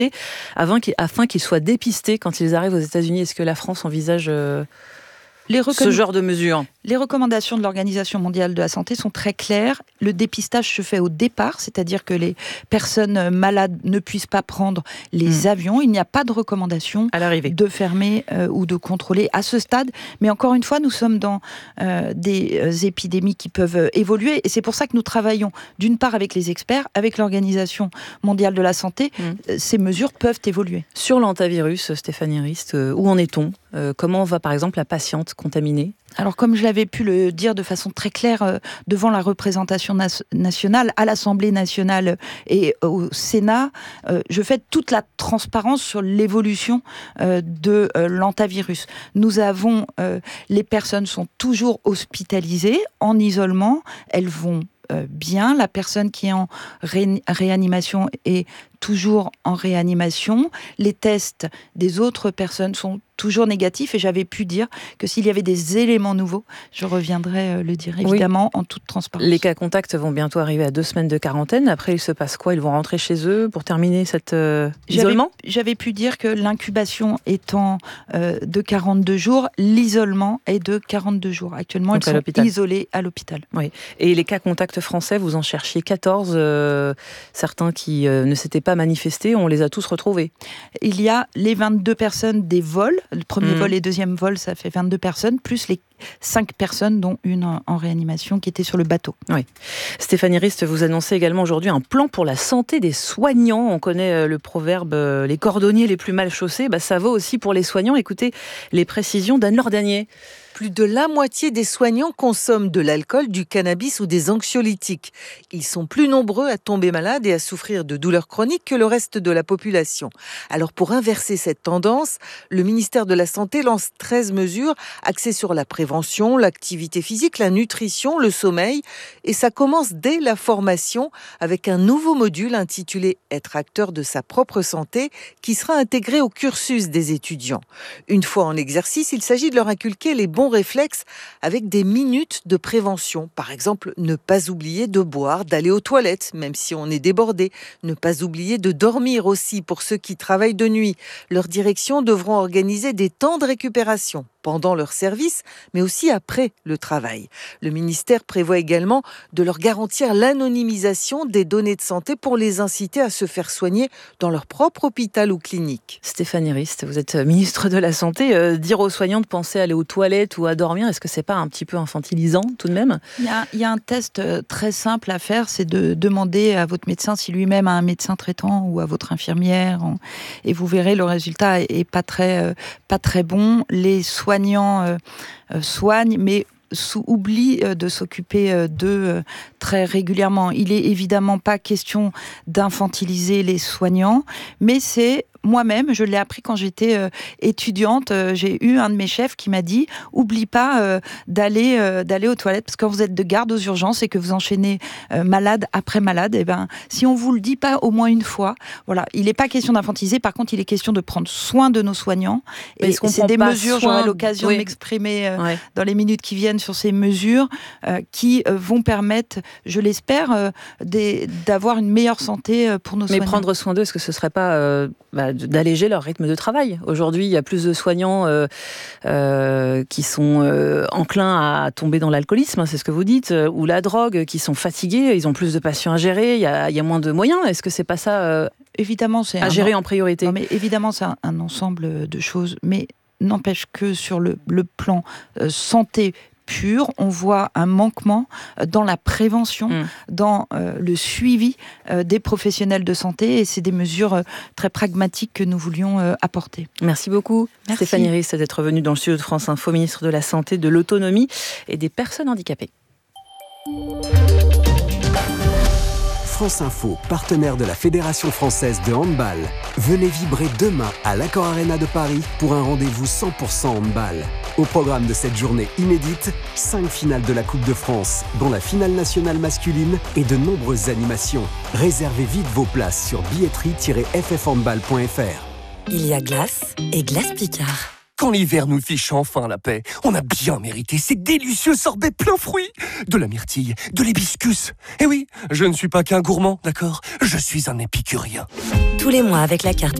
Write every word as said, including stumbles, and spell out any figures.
afin qu'ils, afin qu'ils soient dépistés quand ils arrivent aux États-Unis. Est-ce que la France envisage euh, les recomm- ce genre de mesures ? Les recommandations de l'Organisation mondiale de la santé sont très claires. Le dépistage se fait au départ, c'est-à-dire que les personnes malades ne puissent pas prendre les mmh. avions. Il n'y a pas de recommandation à l'arrivée de fermer euh, ou de contrôler à ce stade. Mais encore une fois, nous sommes dans euh, des euh, épidémies qui peuvent euh, évoluer. Et c'est pour ça que nous travaillons d'une part avec les experts, avec l'Organisation mondiale de la santé. Mmh. Euh, ces mesures peuvent évoluer. Sur l'hantavirus, Stéphanie Rist, euh, où en est-on ? euh, Comment va par exemple la patiente contaminée ? Alors, comme je l'avais pu le dire de façon très claire euh, devant la représentation na- nationale, à l'Assemblée nationale et au Sénat, euh, je fais toute la transparence sur l'évolution euh, de euh, l'hantavirus. Nous avons, euh, les personnes sont toujours hospitalisées, en isolement, elles vont euh, bien. La personne qui est en ré- réanimation est toujours en réanimation. Les tests des autres personnes sont toujours négatifs et j'avais pu dire que s'il y avait des éléments nouveaux, je reviendrai le dire évidemment oui. en toute transparence. Les cas contacts vont bientôt arriver à deux semaines de quarantaine. Après, il se passe quoi ? Ils vont rentrer chez eux pour terminer cet euh, isolement ? J'avais, j'avais pu dire que l'incubation étant euh, de quarante-deux jours, l'isolement est de quarante-deux jours. Actuellement, donc ils sont l'hôpital. isolés à l'hôpital. Oui. Et les cas contacts français, vous en cherchiez quatorze. Euh, certains qui euh, ne s'étaient pas manifestés, on les a tous retrouvés. Il y a les vingt-deux personnes des vols. Le premier mmh. vol et deuxième vol, ça fait vingt-deux personnes, plus les cinq personnes, dont une en réanimation, qui était sur le bateau. Oui. Stéphanie Rist, vous annoncez également aujourd'hui un plan pour la santé des soignants. On connaît le proverbe « les cordonniers les plus mal chaussés ». Bah, ça vaut aussi pour les soignants. Écoutez les précisions d'Anne-Laure Danier. Plus de la moitié des soignants consomment de l'alcool, du cannabis ou des anxiolytiques. Ils sont plus nombreux à tomber malades et à souffrir de douleurs chroniques que le reste de la population. Alors pour inverser cette tendance, le ministère de la Santé lance treize mesures axées sur la prévention, l'activité physique, la nutrition, le sommeil. Et ça commence dès la formation avec un nouveau module intitulé « Être acteur de sa propre santé » qui sera intégré au cursus des étudiants. Une fois en exercice, il s'agit de leur inculquer les bons réflexes avec des minutes de prévention. Par exemple, ne pas oublier de boire, d'aller aux toilettes, même si on est débordé. Ne pas oublier de dormir aussi pour ceux qui travaillent de nuit. Leurs directions devront organiser des temps de récupération pendant leur service, mais aussi après le travail. Le ministère prévoit également de leur garantir l'anonymisation des données de santé pour les inciter à se faire soigner dans leur propre hôpital ou clinique. Stéphanie Rist, vous êtes ministre de la Santé. Euh, dire aux soignants de penser à aller aux toilettes ou à dormir, est-ce que c'est pas un petit peu infantilisant tout de même ? Il y a, il y a un test très simple à faire, c'est de demander à votre médecin si lui-même a un médecin traitant ou à votre infirmière, et vous verrez le résultat est pas très, pas très bon. Les soignants soignants euh, euh, soignent, mais sous oubli euh, de s'occuper euh, d'eux euh, très régulièrement. Il est évidemment pas question d'infantiliser les soignants, mais c'est moi-même, je l'ai appris quand j'étais euh, étudiante. Euh, j'ai eu un de mes chefs qui m'a dit « Oublie pas euh, d'aller, euh, d'aller aux toilettes, parce que quand vous êtes de garde aux urgences et que vous enchaînez euh, malade après malade, et ben, si on vous le dit pas au moins une fois, voilà, il n'est pas question d'infantiliser. Par contre, il est question de prendre soin de nos soignants. Et c'est des mesures, soin... j'aurai l'occasion oui. de m'exprimer euh, ouais. dans les minutes qui viennent sur ces mesures euh, qui euh, vont permettre, je l'espère, euh, des, d'avoir une meilleure santé euh, pour nos Mais soignants. Mais prendre soin d'eux, est-ce que ce serait pas... Euh, bah, d'alléger leur rythme de travail. Aujourd'hui, il y a plus de soignants euh, euh, qui sont euh, enclins à tomber dans l'alcoolisme, hein, c'est ce que vous dites, euh, ou la drogue, qui sont fatigués, ils ont plus de patients à gérer, il y a, il y a moins de moyens. Est-ce que c'est pas ça euh, évidemment, c'est à un... gérer en priorité ? Non, mais évidemment, c'est un, un ensemble de choses, mais n'empêche que sur le, le plan euh, santé pur, on voit un manquement dans la prévention, mmh. dans euh, le suivi euh, des professionnels de santé, et c'est des mesures euh, très pragmatiques que nous voulions euh, apporter. Merci beaucoup, Merci. Stéphanie Rist, d'être venue dans le studio de France Info, ministre de la Santé, de l'Autonomie et des Personnes handicapées. France Info, partenaire de la Fédération française de handball. Venez vibrer demain à l'Accor Arena de Paris pour un rendez-vous cent pour cent handball. Au programme de cette journée inédite, cinq finales de la Coupe de France, dont la finale nationale masculine et de nombreuses animations. Réservez vite vos places sur billetterie tiret f f handball point f r. Il y a glace et glace Picard. quand l'hiver nous fiche enfin la paix. On a bien mérité ces délicieux sorbets plein fruits, de la myrtille, de l'hibiscus. Et oui, je ne suis pas qu'un gourmand, d'accord ? Je suis un épicurien. Tous les mois avec la carte